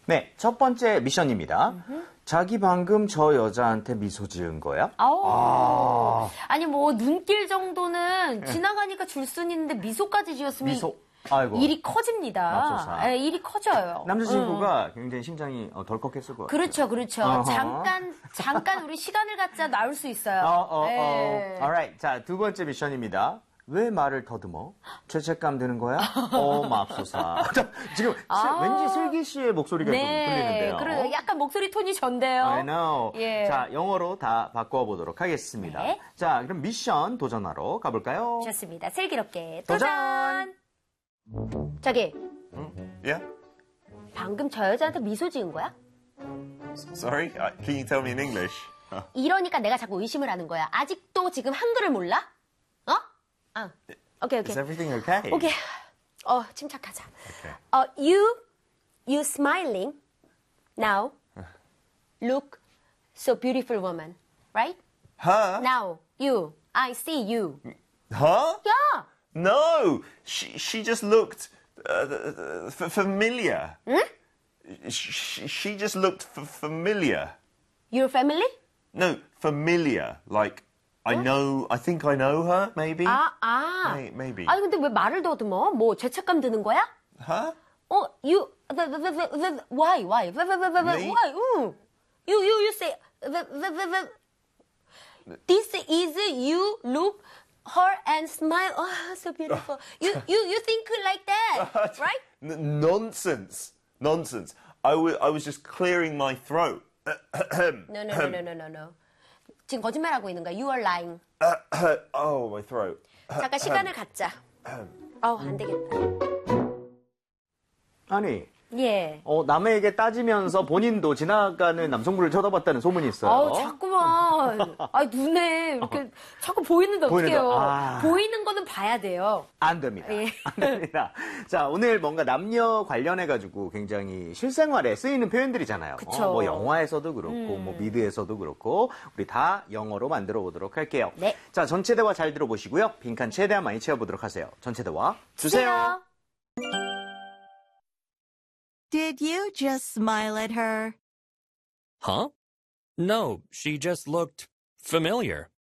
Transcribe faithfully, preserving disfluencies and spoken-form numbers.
네, 첫 번째 미션입니다. 음흠. 자기 방금 저 여자한테 미소 지은 거야? 아. 아니 뭐 눈길 정도는 지나가니까 줄 수는 있는데 미소까지 지었으면 미소. 아이고. 일이 커집니다. 네, 일이 커져요. 남자친구가 응. 굉장히 심장이 덜컥했을 것 같아요. 그렇죠, 그렇죠. 어허. 잠깐, 잠깐 우리 시간을 갖자 나올 수 있어요. 어, 어, 네. 어. Alright. 자, 두 번째 미션입니다. 왜 말을 더듬어? 죄책감 드는 거야? 어, 맙소사. 지금 아. 왠지 슬기 씨의 목소리가 네. 좀 들리는데요. 그래요. 약간 목소리 톤이 전데요. I know. 예. 자, 영어로 다 바꿔보도록 하겠습니다. 네. 자, 그럼 미션 도전하러 가볼까요? 좋습니다. 슬기롭게 도전! 도전! 저기. Yeah? 방금 저 여자한테 미소 지은 거야? Sorry? Can you tell me in English? 이러니까 내가 자꾸 의심을 하는 거야. 아직도 지금 한글을 몰라? 어? 아, 오케이, 오케이. Is everything okay? 오케이. 어, 침착하자. Okay. 어, you, you smiling now look so beautiful woman, right? Her? Now, you, I see you. Her? Yeah. No, she she just looked uh, f- familiar. Hmm? She, she just looked f- familiar. Your family? No, familiar. Like I know. I think I know her. Maybe. 아, 아. May, maybe. 아니 근데 왜 말을 더듬어? 뭐 죄책감 드는 거야? Her? 어, you, the, the, the, the, the, why, why, the, the, the, the, Me? why? 응. You, you, you say, the, the, the, the, this is you look her and smile. Oh, so beautiful. You, you, you think like that, right? N- nonsense. Nonsense. I was I was just clearing my throat. No, no, no, no, no, no, no. 지금 거짓말하고 있는 거야. You are lying. Oh, my throat. 잠깐 시간을 갖자. 어, 안 되겠다. 아니. 예. 어, 남에게 따지면서 본인도 지나가는 남성분을 쳐다봤다는 소문이 있어요. 아우, 자꾸만. 아, 눈에 이렇게 자꾸 보이는데 어떡해요. 아. 보이는 거는 봐야 돼요. 안 됩니다. 예. 안 됩니다. 자, 오늘 뭔가 남녀 관련해가지고 굉장히 실생활에 쓰이는 표현들이잖아요. 그쵸. 어, 뭐 영화에서도 그렇고, 음. 뭐 미드에서도 그렇고, 우리 다 영어로 만들어 보도록 할게요. 네. 자, 전체 대화 잘 들어보시고요. 빈칸 최대한 많이 채워보도록 하세요. 전체 대화 주세요. 주세요. Did you just smile at her? Huh? No, she just looked familiar.